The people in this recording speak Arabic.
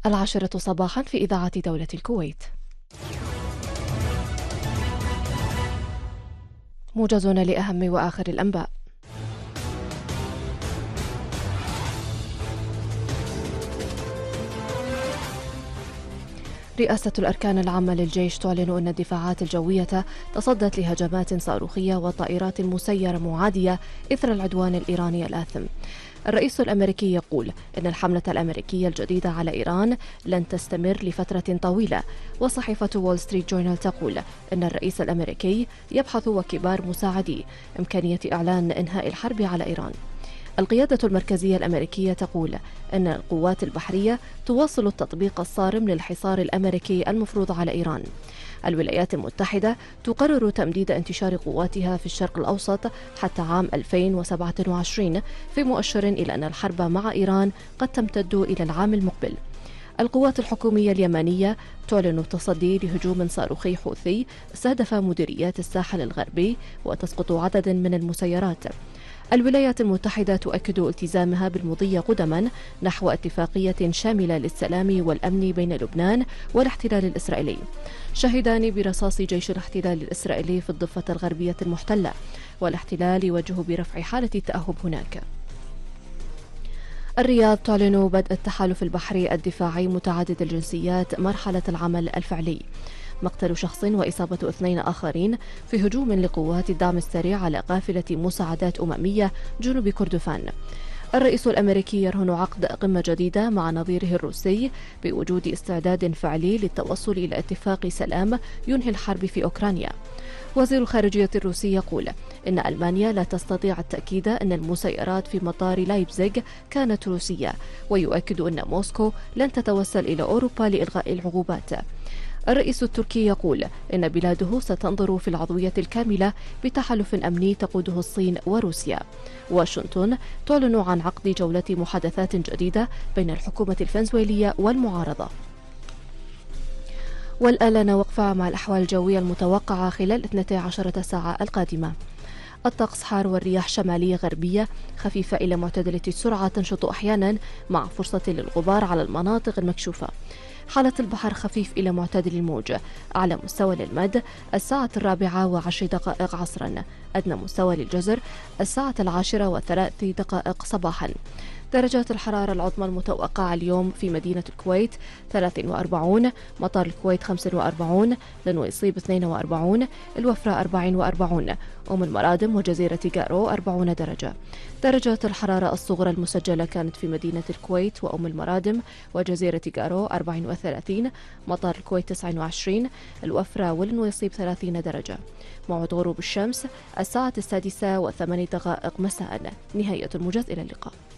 العاشرة صباحا في إذاعة دولة الكويت. موجز لأهم وآخر الأنباء. رئاسة الأركان العامة للجيش تعلن أن الدفاعات الجوية تصدت لهجمات صاروخية وطائرات مسيرة معادية إثر العدوان الإيراني الآثم. الرئيس الأمريكي يقول إن الحملة الأمريكية الجديدة على إيران لن تستمر لفترة طويلة، وصحيفة وول ستريت جورنال تقول إن الرئيس الأمريكي يبحث وكبار مساعديه إمكانية إعلان إنهاء الحرب على إيران. القيادة المركزية الأمريكية تقول أن القوات البحرية تواصل التطبيق الصارم للحصار الأمريكي المفروض على إيران. الولايات المتحدة تقرر تمديد انتشار قواتها في الشرق الأوسط حتى عام 2027، في مؤشر إلى أن الحرب مع إيران قد تمتد إلى العام المقبل. القوات الحكومية اليمنية تعلن التصدي لهجوم صاروخي حوثي استهدف مديريات الساحل الغربي وتسقط عدد من المسيرات. الولايات المتحدة تؤكد التزامها بالمضي قدما نحو اتفاقية شاملة للسلام والأمن بين لبنان والاحتلال الإسرائيلي. شهدان برصاص جيش الاحتلال الإسرائيلي في الضفة الغربية المحتلة، والاحتلال يوجه برفع حالة التأهب هناك. الرياض تعلن بدء التحالف البحري الدفاعي متعدد الجنسيات مرحلة العمل الفعلي. مقتل شخص وإصابة 2 آخرين في هجوم لقوات الدعم السريع على قافلة مساعدات أممية جنوب كردفان. الرئيس الأمريكي يرهن عقد قمة جديدة مع نظيره الروسي بوجود استعداد فعلي للتوصل إلى اتفاق سلام ينهي الحرب في أوكرانيا. وزير الخارجية الروسي يقول إن ألمانيا لا تستطيع التأكيد أن المسيرات في مطار لايبزيغ كانت روسية، ويؤكد أن موسكو لن تتوسل إلى أوروبا لإلغاء العقوبات. الرئيس التركي يقول إن بلاده ستنظر في العضوية الكاملة بتحالف أمني تقوده الصين وروسيا. واشنطن تعلن عن عقد جولة محادثات جديدة بين الحكومة الفنزويلية والمعارضة. والآن وقفة مع الأحوال الجوية المتوقعة خلال 12 ساعة القادمة. الطقس حار والرياح شمالية غربية خفيفة إلى معتدلة السرعة تنشط أحيانا مع فرصة للغبار على المناطق المكشوفة. حالة البحر خفيف إلى معتدل الموج. أعلى مستوى للمد 4:10 عصرا. أدنى مستوى للجزر 10:03 صباحا. درجات الحرارة العظمى المتوقعة اليوم في مدينة الكويت 43، مطار الكويت 45، لنويصيب 42، الوفرة 44، أم المرادم وجزيرة قارو 40 درجة. درجات الحرارة الصغرى المسجلة كانت في مدينة الكويت وأم المرادم وجزيرة قارو 34، مطار الكويت 29، الوفرة والنويصيب 30 درجة. موعد غروب الشمس 6:08 مساء. نهاية الموجز، إلى اللقاء.